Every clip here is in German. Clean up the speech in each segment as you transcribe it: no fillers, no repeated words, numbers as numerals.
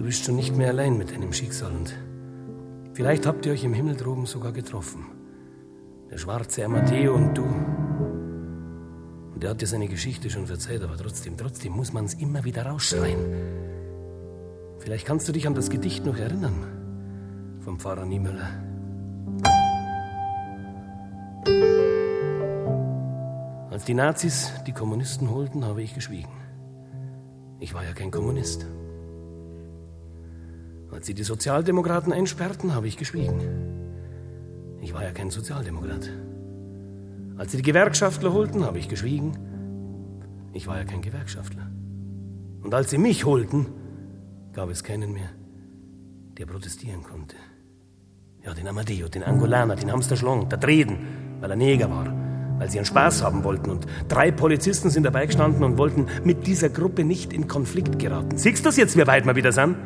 bist schon nicht mehr allein mit deinem Schicksal und vielleicht habt ihr euch im Himmel droben sogar getroffen. Der schwarze Amadeo und du. Und er hat dir seine Geschichte schon verzeiht, aber trotzdem muss man es immer wieder rausschreien. Vielleicht kannst du dich an das Gedicht noch erinnern, vom Pfarrer Niemöller. Als die Nazis die Kommunisten holten, habe ich geschwiegen. Ich war ja kein Kommunist. Als sie die Sozialdemokraten einsperrten, habe ich geschwiegen. Ich war ja kein Sozialdemokrat. Als sie die Gewerkschaftler holten, habe ich geschwiegen. Ich war ja kein Gewerkschaftler. Und als sie mich holten, gab es keinen mehr, der protestieren konnte. Ja, den Amadeo, den Angolaner, den Hamster Schlong, der Treden, weil er Neger war, weil sie einen Spaß haben wollten. Und 3 Polizisten sind dabei gestanden und wollten mit dieser Gruppe nicht in Konflikt geraten. Siehst du das jetzt, wie weit wir wieder sind?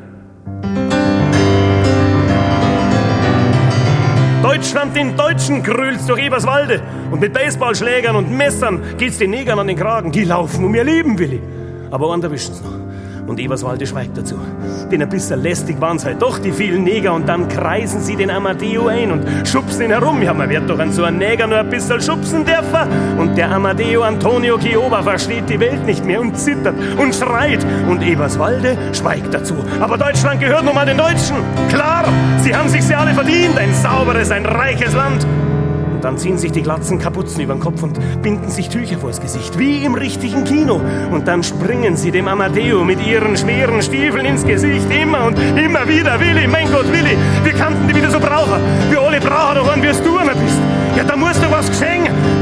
Deutschland den Deutschen grült's durch Eberswalde und mit Baseballschlägern und Messern geht's den Negern an den Kragen. Die laufen um ihr Leben, Willi. Aber einen erwischen's noch. Und Eberswalde schweigt dazu. Denn ein bisschen lästig waren's halt doch, die vielen Neger. Und dann kreisen sie den Amadeo ein und schubsen ihn herum. Ja, man wird doch an so einen Neger nur ein bisschen schubsen dürfen. Und der Amadeo Antonio Chioba versteht die Welt nicht mehr und zittert und schreit. Und Eberswalde schweigt dazu. Aber Deutschland gehört nun mal den Deutschen. Klar, sie haben sich's ja alle verdient. Ein sauberes, ein reiches Land. Und dann ziehen sich die glatzen Kapuzen über den Kopf und binden sich Tücher vors Gesicht, wie im richtigen Kino. Und dann springen sie dem Amadeo mit ihren schweren Stiefeln ins Gesicht. Immer und immer wieder. Willi, mein Gott, Willi, wir kannten die wieder so brauchen. Wir alle brauchen doch einen, wie du einer bist. Ja, da muss doch was geschehen.